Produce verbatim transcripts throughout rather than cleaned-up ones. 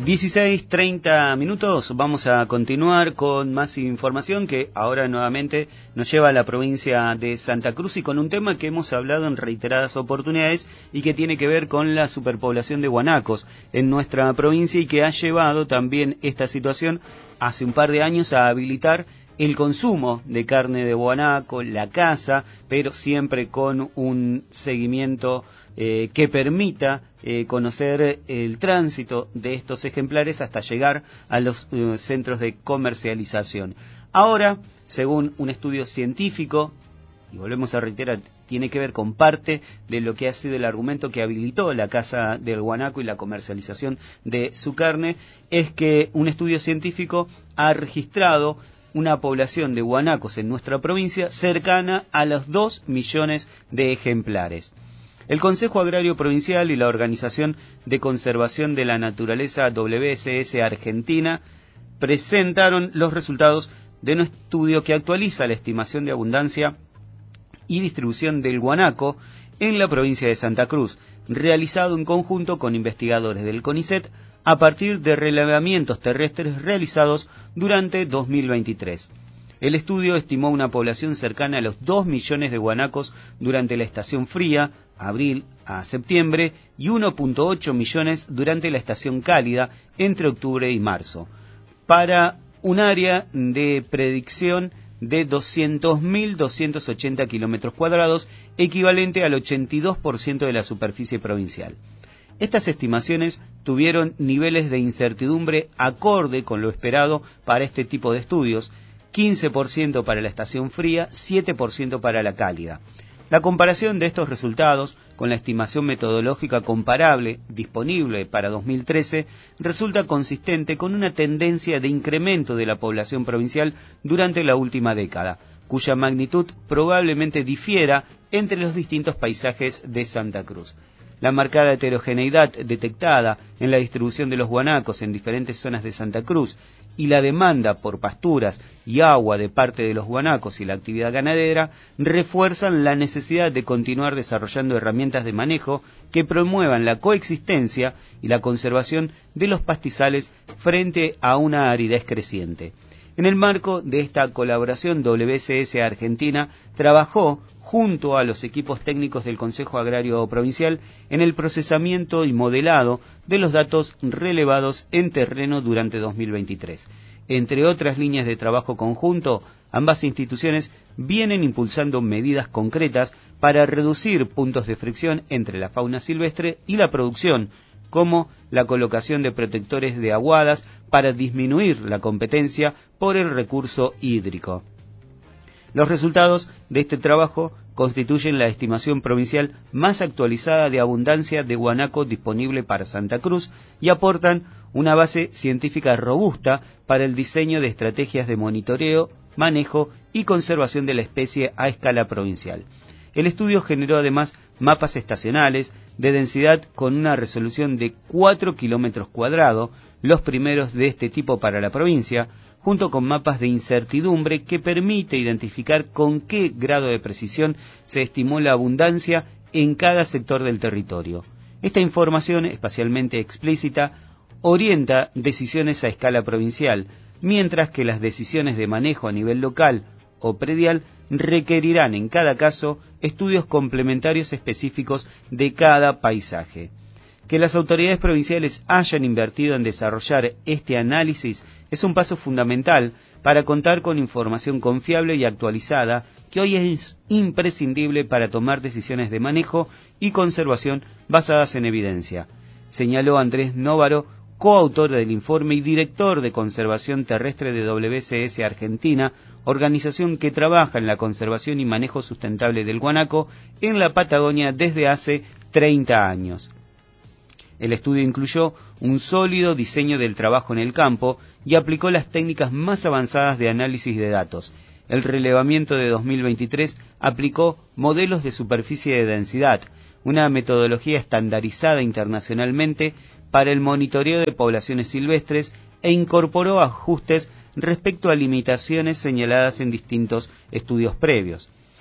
dieciséis treinta minutos, vamos a continuar con más información que ahora nuevamente nos lleva a la provincia de Santa Cruz y con un tema que hemos hablado en reiteradas oportunidades y que tiene que ver con la superpoblación de guanacos en nuestra provincia y que ha llevado también esta situación hace un par de años a habilitar el consumo de carne de guanaco, la caza, pero siempre con un seguimiento eh, que permita eh, conocer el tránsito de estos ejemplares hasta llegar a los eh, centros de comercialización. Ahora, según un estudio científico, y volvemos a reiterar, tiene que ver con parte de lo que ha sido el argumento que habilitó la caza del guanaco y la comercialización de su carne, es que un estudio científico ha registrado una población de guanacos en nuestra provincia cercana a los dos millones de ejemplares. El Consejo Agrario Provincial y la Organización de Conservación de la Naturaleza W S S Argentina presentaron los resultados de un estudio que actualiza la estimación de abundancia y distribución del guanaco en la provincia de Santa Cruz, realizado en conjunto con investigadores del CONICET a partir de relevamientos terrestres realizados durante dos mil veintitrés. El estudio estimó una población cercana a los dos millones de guanacos durante la estación fría, abril a septiembre, y uno punto ocho millones durante la estación cálida, entre octubre y marzo, para un área de predicción de doscientos mil doscientos ochenta kilómetros cuadrados, equivalente al ochenta y dos por ciento de la superficie provincial. Estas estimaciones tuvieron niveles de incertidumbre acorde con lo esperado para este tipo de estudios, quince por ciento para la estación fría, siete por ciento para la cálida. La comparación de estos resultados con la estimación metodológica comparable disponible para dos mil trece resulta consistente con una tendencia de incremento de la población provincial durante la última década, cuya magnitud probablemente difiera entre los distintos paisajes de Santa Cruz. La marcada heterogeneidad detectada en la distribución de los guanacos en diferentes zonas de Santa Cruz y la demanda por pasturas y agua de parte de los guanacos y la actividad ganadera refuerzan la necesidad de continuar desarrollando herramientas de manejo que promuevan la coexistencia y la conservación de los pastizales frente a una aridez creciente. En el marco de esta colaboración, W S S Argentina trabajó junto a los equipos técnicos del Consejo Agrario Provincial en el procesamiento y modelado de los datos relevados en terreno durante dos mil veintitrés. Entre otras líneas de trabajo conjunto, ambas instituciones vienen impulsando medidas concretas para reducir puntos de fricción entre la fauna silvestre y la producción, como la colocación de protectores de aguadas para disminuir la competencia por el recurso hídrico. Los resultados de este trabajo constituyen la estimación provincial más actualizada de abundancia de guanaco disponible para Santa Cruz y aportan una base científica robusta para el diseño de estrategias de monitoreo, manejo y conservación de la especie a escala provincial. El estudio generó además mapas estacionales de densidad con una resolución de cuatro kilómetros cuadrados, los primeros de este tipo para la provincia, junto con mapas de incertidumbre que permite identificar con qué grado de precisión se estimó la abundancia en cada sector del territorio. Esta información, espacialmente explícita, orienta decisiones a escala provincial, mientras que las decisiones de manejo a nivel local o predial requerirán en cada caso estudios complementarios específicos de cada paisaje. Que las autoridades provinciales hayan invertido en desarrollar este análisis es un paso fundamental para contar con información confiable y actualizada que hoy es imprescindible para tomar decisiones de manejo y conservación basadas en evidencia, señaló Andrés Nóvaro, coautor del informe y director de Conservación Terrestre de W S S Argentina, organización que trabaja en la conservación y manejo sustentable del guanaco en la Patagonia desde hace treinta años. El estudio incluyó un sólido diseño del trabajo en el campo y aplicó las técnicas más avanzadas de análisis de datos. El relevamiento de dos mil veintitrés aplicó modelos de superficie de densidad, una metodología estandarizada internacionalmente para el monitoreo de poblaciones silvestres e incorporó ajustes respecto a limitaciones señaladas en distintos estudios previos.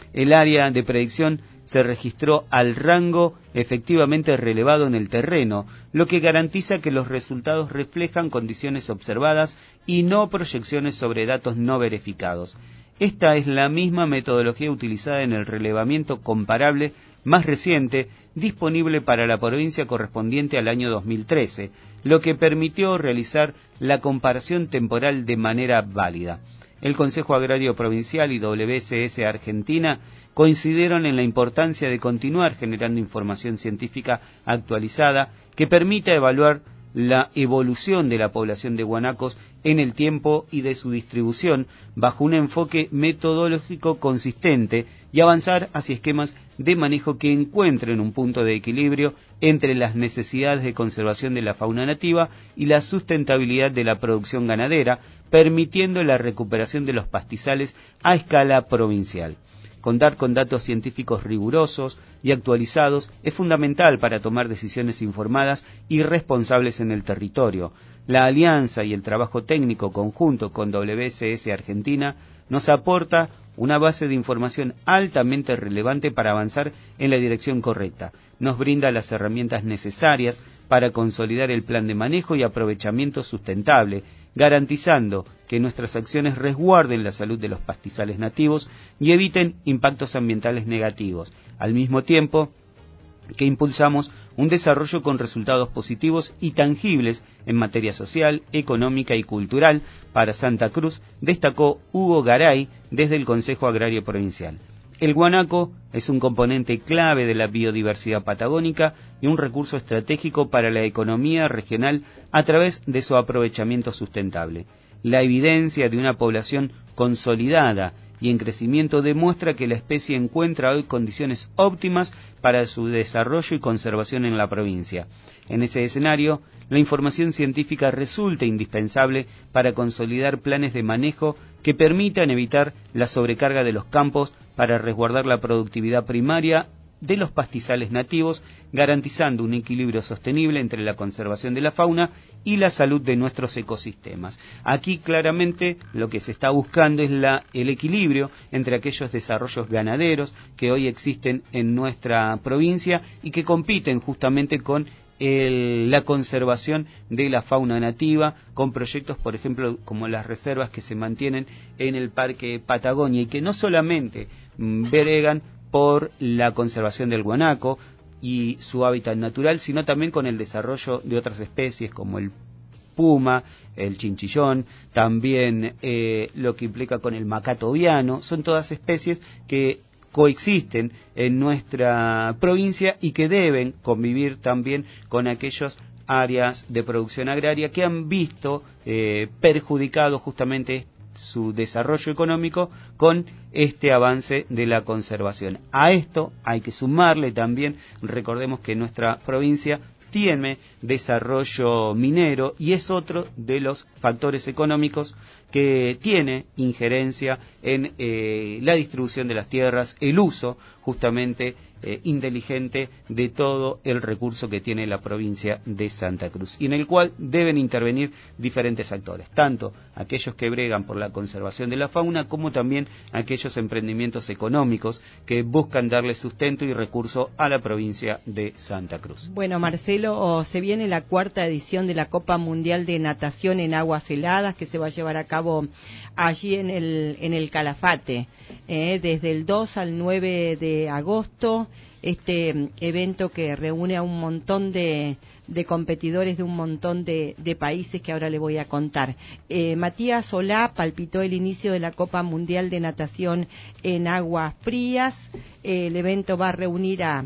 El área de predicción se registró al rango efectivamente relevado en el terreno, lo que garantiza que los resultados reflejan condiciones observadas y no proyecciones sobre datos no verificados. Esta es la misma metodología utilizada en el relevamiento comparable más reciente disponible para la provincia correspondiente al año dos mil trece, lo que permitió realizar la comparación temporal de manera válida. El Consejo Agrario Provincial y W C S Argentina coincidieron en la importancia de continuar generando información científica actualizada que permita evaluar la evolución de la población de guanacos en el tiempo y de su distribución bajo un enfoque metodológico consistente y avanzar hacia esquemas de manejo que encuentren un punto de equilibrio entre las necesidades de conservación de la fauna nativa y la sustentabilidad de la producción ganadera, permitiendo la recuperación de los pastizales a escala provincial. Contar con datos científicos rigurosos y actualizados es fundamental para tomar decisiones informadas y responsables en el territorio. La alianza y el trabajo técnico conjunto con W C S Argentina nos aporta una base de información altamente relevante para avanzar en la dirección correcta. Nos brinda las herramientas necesarias para consolidar el plan de manejo y aprovechamiento sustentable, garantizando que nuestras acciones resguarden la salud de los pastizales nativos y eviten impactos ambientales negativos. Al mismo tiempo que impulsamos un desarrollo con resultados positivos y tangibles en materia social, económica y cultural para Santa Cruz, destacó Hugo Garay desde el Consejo Agrario Provincial. El guanaco es un componente clave de la biodiversidad patagónica y un recurso estratégico para la economía regional a través de su aprovechamiento sustentable. La evidencia de una población consolidada y en crecimiento demuestra que la especie encuentra hoy condiciones óptimas para su desarrollo y conservación en la provincia. En ese escenario, la información científica resulta indispensable para consolidar planes de manejo que permitan evitar la sobrecarga de los campos para resguardar la productividad primaria de los pastizales nativos, garantizando un equilibrio sostenible entre la conservación de la fauna y la salud de nuestros ecosistemas. Aquí claramente lo que se está buscando es la, el equilibrio entre aquellos desarrollos ganaderos que hoy existen en nuestra provincia y que compiten justamente con El, la conservación de la fauna nativa, con proyectos, por ejemplo, como las reservas que se mantienen en el Parque Patagonia y que no solamente mmm, bregan por la conservación del guanaco y su hábitat natural, sino también con el desarrollo de otras especies como el puma, el chinchillón, también eh, lo que implica con el macato viano. Son todas especies que coexisten en nuestra provincia y que deben convivir también con aquellas áreas de producción agraria que han visto eh, perjudicado justamente su desarrollo económico con este avance de la conservación. A esto hay que sumarle también, recordemos que nuestra provincia tiene desarrollo minero y es otro de los factores económicos que tiene injerencia en eh, la distribución de las tierras, el uso justamente eh, inteligente de todo el recurso que tiene la provincia de Santa Cruz, y en el cual deben intervenir diferentes actores, tanto aquellos que bregan por la conservación de la fauna, como también aquellos emprendimientos económicos que buscan darle sustento y recurso a la provincia de Santa Cruz. Bueno, Marcelo, se viene la cuarta edición de la Copa Mundial de Natación en Aguas Heladas, que se va a llevar a cabo allí en el, en el Calafate, eh, desde el dos al nueve de agosto. Este evento que reúne a un montón de, de competidores de un montón de, de países que ahora le voy a contar. Eh, Matías Solá palpitó el inicio de la Copa Mundial de Natación en Aguas Frías. Eh, el evento va a reunir a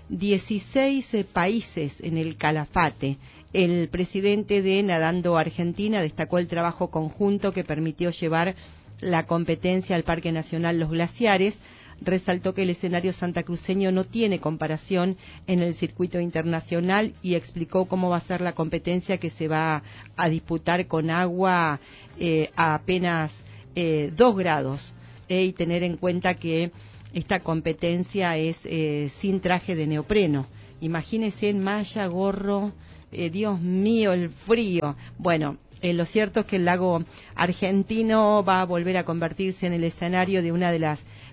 dieciséis eh, países en el Calafate. El presidente de Nadando Argentina destacó el trabajo conjunto que permitió llevar la competencia al Parque Nacional Los Glaciares. Resaltó que el escenario santacruceño no tiene comparación en el circuito internacional y explicó cómo va a ser la competencia, que se va a disputar con agua eh, a apenas eh, dos grados eh, y tener en cuenta que esta competencia es eh, sin traje de neopreno. Imagínense en malla, gorro, eh, Dios mío, el frío. Bueno, Eh, lo cierto es que el lago argentino va a volver a convertirse en el escenario de una de las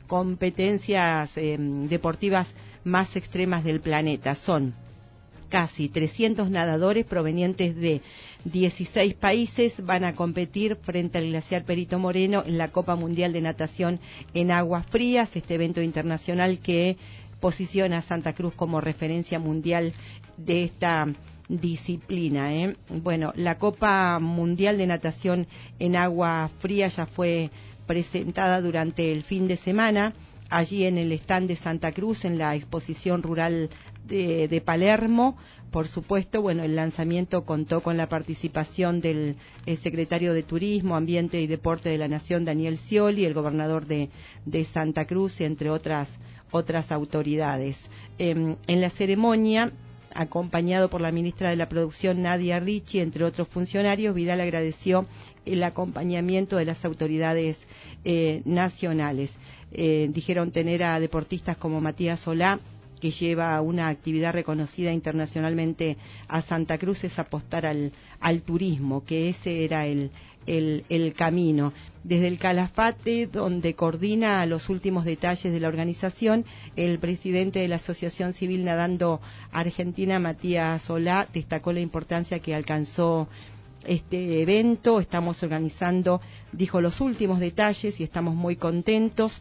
competencias eh, deportivas más extremas del planeta. Son casi trescientos nadadores provenientes de dieciséis países, van a competir frente al glaciar Perito Moreno en la Copa Mundial de Natación en Aguas Frías, este evento internacional que posiciona a Santa Cruz como referencia mundial de esta disciplina, ¿eh? Bueno, la Copa Mundial de Natación en Agua Fría ya fue presentada durante el fin de semana, allí en el stand de Santa Cruz, en la exposición rural de, de Palermo. Por supuesto, bueno, el lanzamiento contó con la participación del secretario de Turismo, Ambiente y Deporte de la Nación, Daniel Scioli, el gobernador de, de Santa Cruz, entre otras, otras autoridades. Eh, en la ceremonia, acompañado por la ministra de la Producción, Nadia Ricci, entre otros funcionarios, Vidal agradeció el acompañamiento de las autoridades eh, nacionales. Eh, dijeron tener a deportistas como Matías Solá, que lleva una actividad reconocida internacionalmente a Santa Cruz, es apostar al, al turismo, que ese era el, el, el camino. Desde el Calafate, donde coordina los últimos detalles de la organización, el presidente de la Asociación Civil Nadando Argentina, Matías Solá, destacó la importancia que alcanzó este evento. Estamos organizando, dijo, los últimos detalles y estamos muy contentos.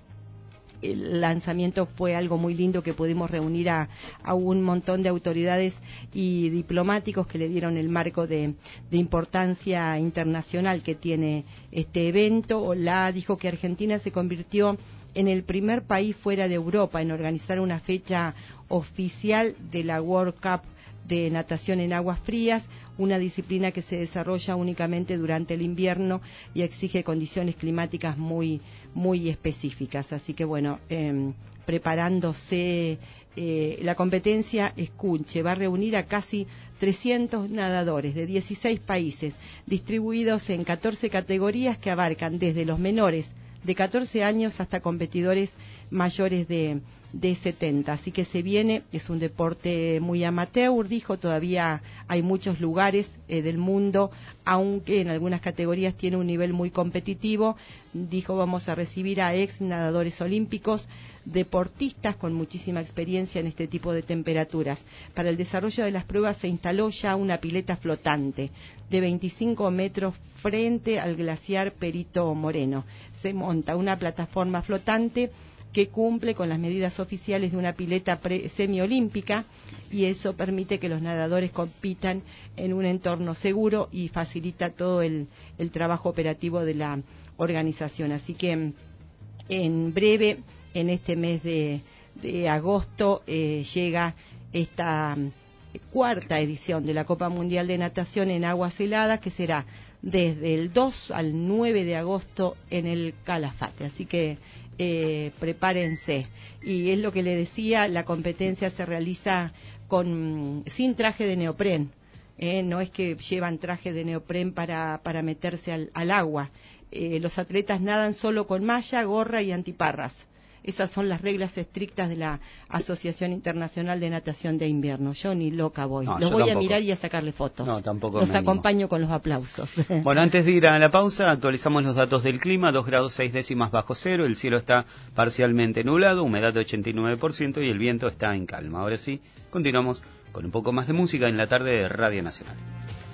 El lanzamiento fue algo muy lindo, que pudimos reunir a, a un montón de autoridades y diplomáticos que le dieron el marco de, de importancia internacional que tiene este evento. Olá dijo que Argentina se convirtió en el primer país fuera de Europa en organizar una fecha oficial de la World Cup de natación en aguas frías, una disciplina que se desarrolla únicamente durante el invierno y exige condiciones climáticas muy muy específicas. Así que bueno, eh, preparándose eh, la competencia, escuche, va a reunir a casi trescientos nadadores de dieciséis países, distribuidos en catorce categorías que abarcan desde los menores de catorce años hasta competidores mayores de, de setenta. Así que se viene, es un deporte muy amateur, dijo, todavía hay muchos lugares eh, del mundo, aunque en algunas categorías tiene un nivel muy competitivo. Dijo, vamos a recibir a ex nadadores olímpicos, deportistas con muchísima experiencia en este tipo de temperaturas. Para el desarrollo de las pruebas se instaló ya una pileta flotante de veinticinco metros frente al glaciar Perito Moreno. Se monta una plataforma flotante que cumple con las medidas oficiales de una pileta semiolímpica, y eso permite que los nadadores compitan en un entorno seguro y facilita todo el, el trabajo operativo de la organización. Así que en breve, en este mes de, de agosto, eh, llega esta cuarta edición de la Copa Mundial de Natación en Aguas Heladas, que será desde el dos al nueve de agosto en el Calafate. Así que eh, prepárense. Y es lo que le decía, la competencia se realiza con sin traje de neopren. Eh, no es que llevan traje de neopren para, para meterse al, al agua. Eh, los atletas nadan solo con malla, gorra y antiparras. Esas son las reglas estrictas de la Asociación Internacional de Natación de Invierno. Yo ni loca voy. No, los voy tampoco. a mirar y a sacarle fotos. No, tampoco. Los me animo. acompaño con los aplausos. Bueno, antes de ir a la pausa, actualizamos los datos del clima. dos grados seis décimas bajo cero, el cielo está parcialmente nublado, humedad de ochenta y nueve por ciento y el viento está en calma. Ahora sí, continuamos con un poco más de música en la tarde de Radio Nacional.